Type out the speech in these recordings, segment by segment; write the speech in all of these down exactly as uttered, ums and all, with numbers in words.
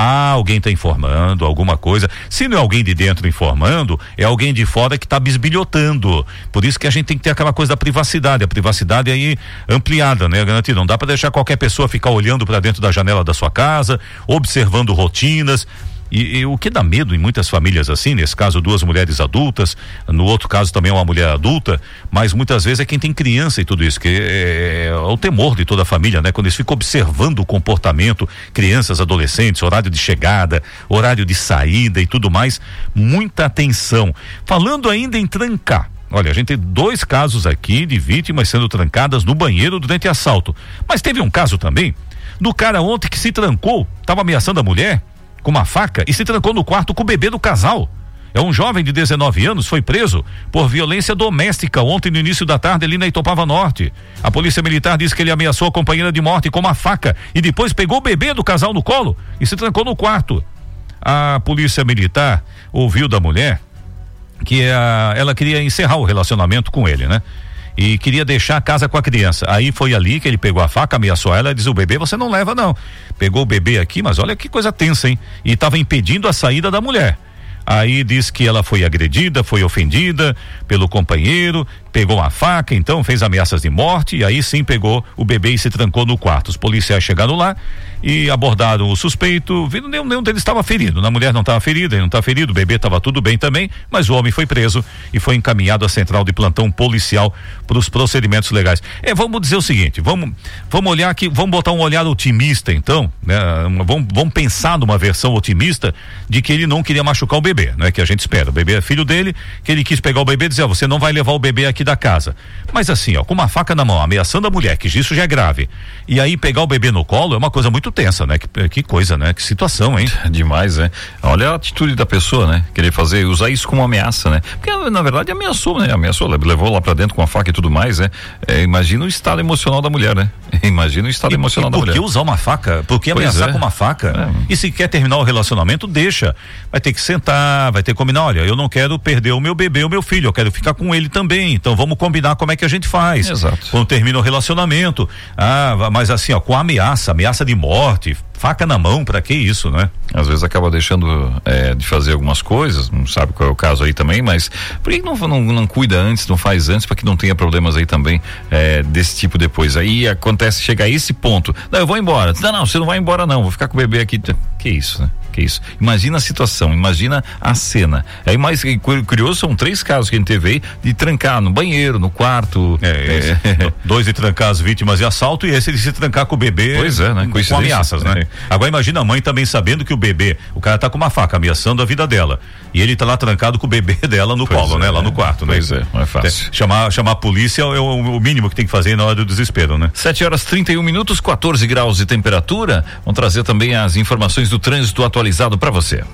Ah, alguém está informando, alguma coisa. Se não é alguém de dentro informando, é alguém de fora que está bisbilhotando. Por isso que a gente tem que ter aquela coisa da privacidade, a privacidade aí ampliada, né? Garantida. Não dá para deixar qualquer pessoa ficar olhando para dentro da janela da sua casa, observando rotinas. E, e o que dá medo em muitas famílias assim, nesse caso duas mulheres adultas, no outro caso também uma mulher adulta, mas muitas vezes é quem tem criança e tudo isso, que é, é o temor de toda a família, né? Quando eles ficam observando o comportamento, crianças, adolescentes, horário de chegada, horário de saída e tudo mais, muita atenção. Falando ainda em trancar, olha, a gente tem dois casos aqui de vítimas sendo trancadas no banheiro durante assalto, mas teve um caso também do cara ontem que se trancou, estava ameaçando a mulher com uma faca e se trancou no quarto com o bebê do casal. É um jovem de dezenove anos, foi preso por violência doméstica ontem no início da tarde ali na Itopava Norte. A polícia militar disse que ele ameaçou a companheira de morte com uma faca e depois pegou o bebê do casal no colo e se trancou no quarto. A polícia militar ouviu da mulher que a, ela queria encerrar o relacionamento com ele, né? E queria deixar a casa com a criança. Aí foi ali que ele pegou a faca, ameaçou ela e disse: o bebê você não leva não. Pegou o bebê aqui, mas olha que coisa tensa, hein? E estava impedindo a saída da mulher. Aí diz que ela foi agredida, foi ofendida pelo companheiro, pegou uma faca, então fez ameaças de morte e aí sim pegou o bebê e se trancou no quarto. Os policiais chegaram lá e abordaram o suspeito, viram nenhum, nenhum deles estava ferido, a mulher não estava ferida, ele não estava ferido, o bebê estava tudo bem também, mas o homem foi preso e foi encaminhado à central de plantão policial para os procedimentos legais. É, vamos dizer o seguinte, vamos, vamos olhar aqui, vamos botar um olhar otimista então, né? Vamos, vamos pensar numa versão otimista de que ele não queria machucar o bebê, não é que a gente espera, o bebê é filho dele, que ele quis pegar o bebê e dizer: você não vai levar o bebê aqui da casa, mas assim, ó, com uma faca na mão, ameaçando a mulher, que isso já é grave, e aí pegar o bebê no colo é uma coisa muito tensa, né? Que, que coisa, né? Que situação, hein? Demais, né? Olha a atitude da pessoa, né? Querer fazer, usar isso como ameaça, né? Porque na verdade ameaçou, né? Ameaçou, levou lá pra dentro com a faca e tudo mais, né? É, imagina o estado emocional da mulher, né? Imagina o estado e, emocional e da mulher. Por que usar uma faca? Por que ameaçar é. com uma faca? É. E se quer terminar o relacionamento, deixa. Vai ter que sentar, vai ter que combinar: olha, eu não quero perder o meu bebê, o meu filho, eu quero ficar com ele também, então vamos combinar como é que a gente faz. Exato. Quando termina o relacionamento. Ah, mas assim, ó, com ameaça, ameaça de morte, faca na mão, pra que isso, né? Às vezes acaba deixando é, de fazer algumas coisas, não sabe qual é o caso aí também, mas por que não, não, não cuida antes, não faz antes, para que não tenha problemas aí também é, desse tipo depois? Aí acontece, chega a esse ponto: não, eu vou embora. Não, não, você não vai embora não, vou ficar com o bebê aqui. Que isso, né? Que isso. Imagina a situação, imagina a cena. Aí mais curioso, são três casos que a gente teve aí de trancar no banheiro, no quarto. É, é. Dois de trancar as vítimas de assalto e esse de se trancar com o bebê. Pois é, né? Com, com ameaças, né? É. Agora imagina a mãe também sabendo que o bebê, o cara tá com uma faca ameaçando a vida dela e ele tá lá trancado com o bebê dela no pois colo, é, né? Lá no quarto, pois né? Pois é, não é fácil. É, chamar, chamar a polícia é o, o mínimo que tem que fazer na hora do desespero, né? sete horas trinta e um minutos, quatorze graus de temperatura. Vamos trazer também as informações do trânsito atualizado para você.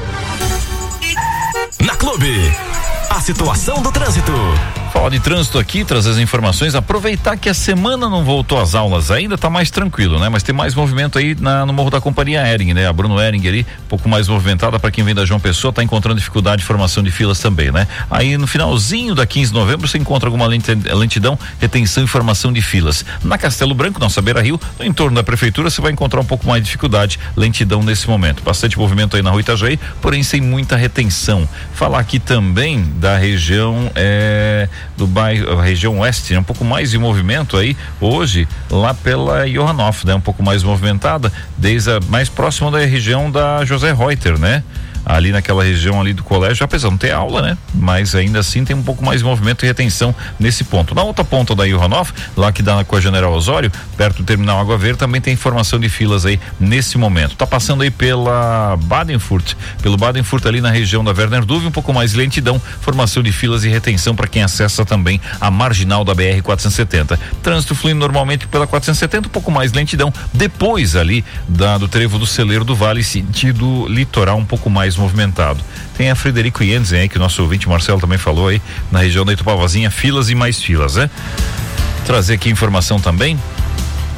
Na Clube, a situação do trânsito. Falar de trânsito aqui, trazer as informações, aproveitar que a semana não voltou às aulas ainda, tá mais tranquilo, né? Mas tem mais movimento aí na, no Morro da Companhia Hering, né? A Bruno Hering ali, um pouco mais movimentada para quem vem da João Pessoa, tá encontrando dificuldade de formação de filas também, né? Aí no finalzinho da quinze de novembro você encontra alguma lentidão, retenção e formação de filas. Na Castelo Branco, nossa Beira-Rio, no entorno da prefeitura, você vai encontrar um pouco mais de dificuldade, lentidão nesse momento. Bastante movimento aí na Rua Itajaí, porém sem muita retenção. Falar aqui também da região é, do bairro, região oeste, né? Um pouco mais de movimento aí hoje lá pela Johannhof, né? Um pouco mais movimentada, desde a mais próxima da região da José Reuter, né? Ali naquela região ali do colégio, apesar de não ter aula, né? Mas ainda assim tem um pouco mais de movimento e retenção nesse ponto. Na outra ponta da Johannhof, lá que dá com a General Osório, perto do terminal Água Verde, também tem formação de filas aí nesse momento. Tá passando aí pela Badenfurt, pelo Badenfurt ali na região da Werner Duve, um pouco mais de lentidão, formação de filas e retenção para quem acessa também a marginal da B R quatrocentos e setenta. Trânsito fluindo normalmente pela quatrocentos e setenta, um pouco mais de lentidão, depois ali da, do trevo do Celeiro do Vale, sentido litoral, um pouco mais movimentado. Tem a Frederico Jensen aí, que o nosso ouvinte Marcelo também falou aí, na região da Itupavazinha, filas e mais filas, né? Trazer aqui informação também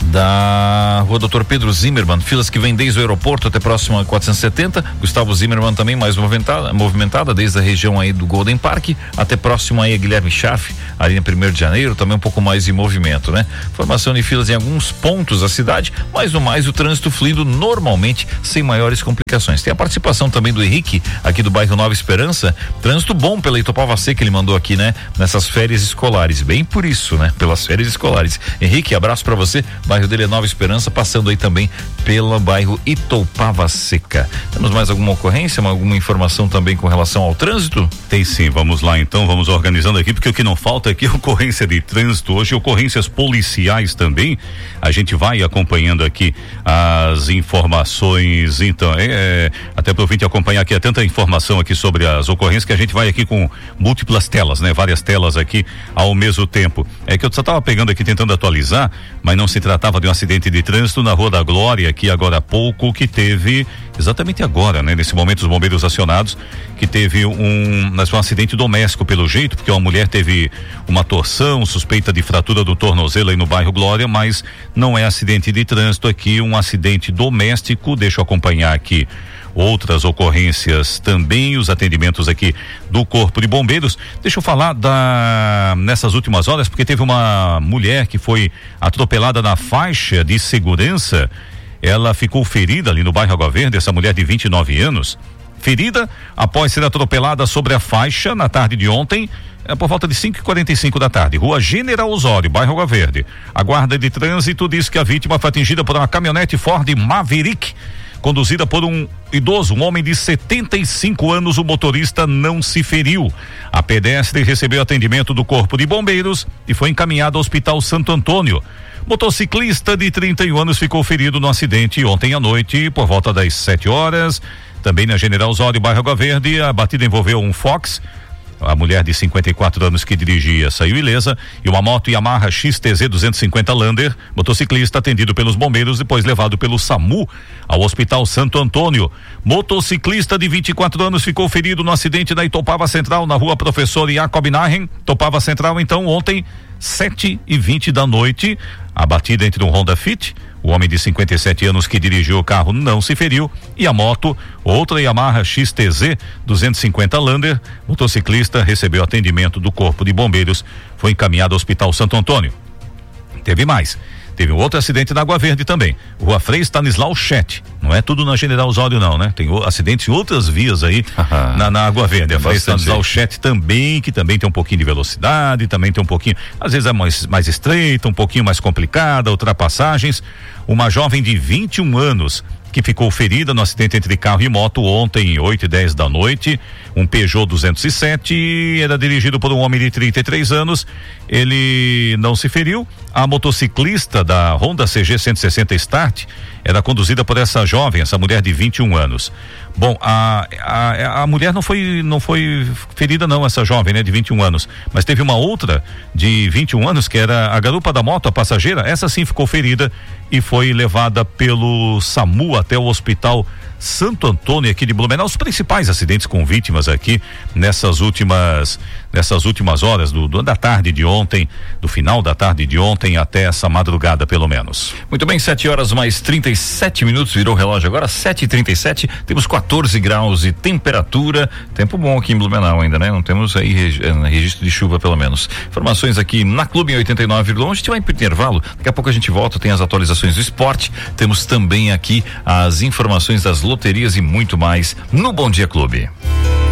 Da Rua Doutor Pedro Zimmermann, filas que vêm desde o aeroporto até próximo a quatrocentos e setenta. Gustavo Zimmermann também mais movimentada, movimentada desde a região aí do Golden Park até próximo aí a Guilherme Schaff, ali na primeiro de janeiro, também um pouco mais de movimento, né? Formação de filas em alguns pontos da cidade, mas no mais o trânsito fluindo normalmente sem maiores complicações. Tem a participação também do Henrique aqui do bairro Nova Esperança, trânsito bom pela Itopava Seca, ele mandou aqui, né? Nessas férias escolares, bem por isso, né? Pelas férias escolares. Henrique, abraço pra você, bairro dele é Nova Esperança, passando aí também pelo bairro Itopava Seca. Temos mais alguma ocorrência, alguma informação também com relação ao trânsito? Tem sim, vamos lá então, vamos organizando aqui, porque o que não falta aqui é ocorrência de trânsito, hoje ocorrências policiais também, a gente vai acompanhando aqui as informações, então, é, é, até para o ouvinte acompanhar aqui, é tanta informação aqui sobre as ocorrências que a gente vai aqui com múltiplas telas, né? Várias telas aqui ao mesmo tempo. É que eu só estava pegando aqui, tentando atualizar, mas não se tratava de um acidente de trânsito na Rua da Glória, aqui agora há pouco, que teve, exatamente agora, né? Nesse momento os bombeiros acionados, que teve um, mas foi um acidente doméstico pelo jeito, porque uma mulher teve uma torção, suspeita de fratura do tornozelo aí no bairro Glória, mas não é acidente de trânsito aqui, um acidente doméstico. Deixa eu acompanhar aqui outras ocorrências também, os atendimentos aqui do Corpo de Bombeiros. Deixa eu falar da nessas últimas horas, porque teve uma mulher que foi atropelada na faixa de segurança. Ela ficou ferida ali no bairro Água Verde, essa mulher de vinte e nove anos, ferida após ser atropelada sobre a faixa na tarde de ontem, é por volta de cinco e quarenta e cinco da tarde, Rua General Osório, bairro Água Verde. A guarda de trânsito diz que a vítima foi atingida por uma caminhonete Ford Maverick, conduzida por um idoso, um homem de setenta e cinco anos. O motorista não se feriu. A pedestre recebeu atendimento do Corpo de Bombeiros e foi encaminhada ao Hospital Santo Antônio. Motociclista de trinta e um anos ficou ferido no acidente ontem à noite, por volta das sete horas. Também na General Osório, bairro Água Verde, a batida envolveu um Fox. A mulher de cinquenta e quatro anos que dirigia saiu ilesa, e uma moto Yamaha X T Z duzentos e cinquenta Lander, motociclista atendido pelos bombeiros, depois levado pelo SAMU ao Hospital Santo Antônio. Motociclista de vinte e quatro anos ficou ferido no acidente na Itopava Central, na Rua Professor Jacob Nahen, Itopava Central, então ontem, sete e vinte da noite. A batida entre um Honda Fit, o homem de cinquenta e sete anos que dirigiu o carro não se feriu, e a moto, outra Yamaha X T Z duzentos e cinquenta Lander, motociclista recebeu atendimento do Corpo de Bombeiros, foi encaminhado ao Hospital Santo Antônio. Teve mais. Teve um outro acidente na Água Verde também, Rua Frei Stanislau Chet, não é tudo na General Osório não, né? Tem acidentes em outras vias aí na, na Água Verde, a Frei Stanislau Chet também, que também tem um pouquinho de velocidade, também tem um pouquinho, às vezes é mais, mais estreita, um pouquinho mais complicada, ultrapassagens. Uma jovem de vinte e um anos que ficou ferida no acidente entre carro e moto ontem, oito e dez da noite, um Peugeot duzentos e sete, era dirigido por um homem de trinta e três anos, ele não se feriu. A motociclista da Honda C G cento e sessenta Start era conduzida por essa jovem, essa mulher de vinte e um anos. Bom, a, a, a mulher não foi, não foi ferida não, essa jovem, né, de vinte e um anos, mas teve uma outra de vinte e um anos, que era a garupa da moto, a passageira, essa sim ficou ferida e foi levada pelo SAMU até o Hospital Santo Antônio aqui de Blumenau. Os principais acidentes com vítimas aqui nessas últimas nessas últimas horas do, do da tarde de ontem, do final da tarde de ontem até essa madrugada pelo menos. Muito bem, sete horas mais trinta e sete minutos, virou o relógio agora, sete e trinta e sete, temos quatorze graus de temperatura, tempo bom aqui em Blumenau ainda, né? Não temos aí registro de chuva pelo menos. Informações aqui na Clube em oitenta e nove vírgula um, a gente vai pro intervalo, daqui a pouco a gente volta, tem as atualizações do esporte, temos também aqui as informações das loterias e muito mais no Bom Dia Clube.